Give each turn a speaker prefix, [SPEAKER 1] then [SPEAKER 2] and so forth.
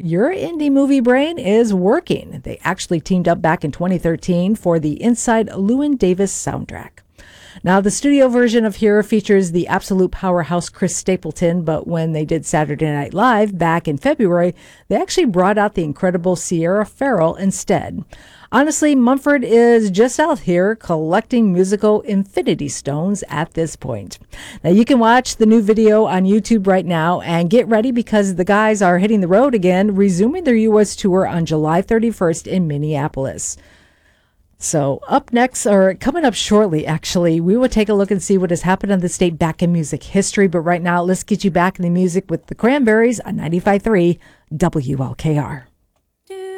[SPEAKER 1] your indie movie brain is working. They actually teamed up back in 2013 for the Inside Llewyn Davis soundtrack. Now, the studio version of Here features the absolute powerhouse Chris Stapleton, but when they did Saturday Night Live back in February, they actually brought out the incredible Sierra Farrell instead. Honestly, Mumford is just out here collecting musical infinity stones at this point. Now, you can watch the new video on YouTube right now and get ready because the guys are hitting the road again, resuming their U.S. tour on July 31st in Minneapolis. So up next, or coming up shortly, actually, we will take a look and see what has happened in the state back in music history. But right now, let's get you back in the music with the Cranberries on 95.3 WLKR.